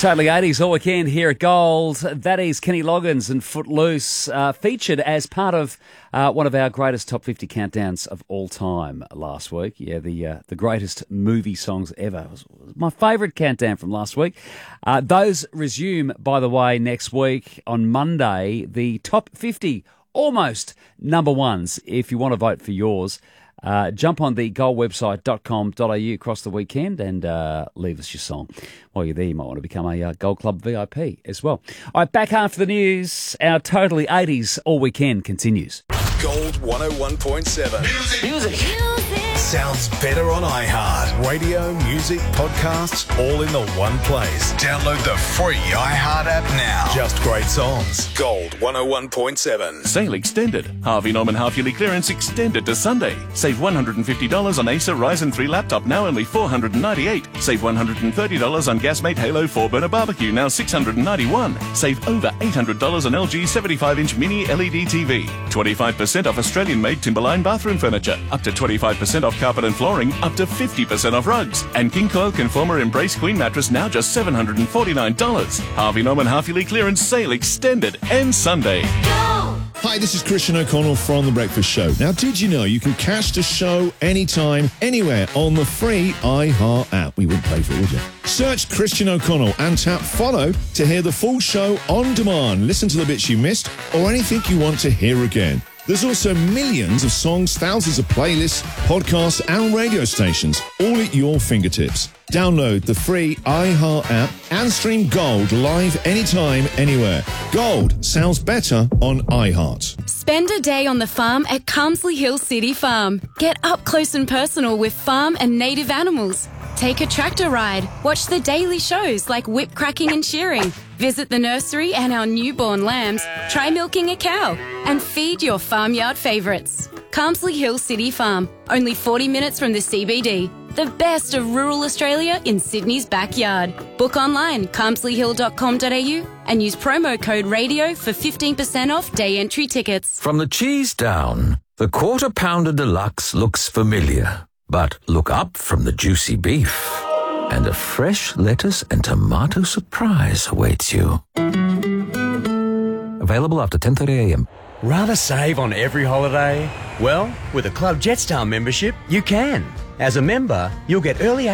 Totally 80s all weekend here at Gold. That is Kenny Loggins and Footloose, featured as part of one of our greatest top 50 countdowns of all time last week. Yeah, the greatest movie songs ever. It was my favourite countdown from last week. Those resume, by the way, next week on Monday. The top 50 almost number ones, if you want to vote for yours. Jump on the goldwebsite.com.au across the weekend and leave us your song. While you're there, you might want to become a Gold Club VIP as well. All right, back after the news, our Totally 80s all weekend continues. Gold 101.7. Music. Sounds better on iHeart. Radio, music, podcasts, all in the one place. Download the free iHeart app now. Just great songs. Gold 101.7. Sale extended. Harvey Norman half-yearly clearance extended to Sunday. Save $150 on Acer Ryzen 3 laptop, now only $498. Save $130 on Gasmate Halo 4-burner barbecue, now $691. Save over $800 on LG 75-inch mini LED TV. 25% off Australian-made Timberline bathroom furniture. Up to 25% off carpet and flooring. Up to 50% off rugs. And King Coil Conformer Embrace Queen mattress, now just $749. Harvey Norman half-yearly clearance sale extended. Ends Sunday. Hi, this is Christian O'Connell from The Breakfast Show. Now, did you know you can catch the show anytime, anywhere on the free iHeart app? We wouldn't pay for it, would you? Search Christian O'Connell and tap follow to hear the full show on demand. Listen to the bits you missed or anything you want to hear again. There's also millions of songs, thousands of playlists, podcasts and radio stations, all at your fingertips. Download the free iHeart app and stream Gold live anytime, anywhere. Gold sounds better on iHeart. Spend a day on the farm at Carmsley Hill City Farm. Get up close and personal with farm and native animals. Take a tractor ride. Watch the daily shows like whip cracking and shearing. Visit the nursery and our newborn lambs. Try milking a cow and feed your farmyard favourites. Carmsley Hill City Farm, only 40 minutes from the CBD. The best of rural Australia in Sydney's backyard. Book online, carmsleyhill.com.au and use promo code RADIO for 15% off day entry tickets. From the cheese down, the Quarter Pounder Deluxe looks familiar. But look up from the juicy beef, and a fresh lettuce and tomato surprise awaits you. Available after 10:30 a.m. Rather save on every holiday? Well, with a Club Jetstar membership, you can. As a member, you'll get early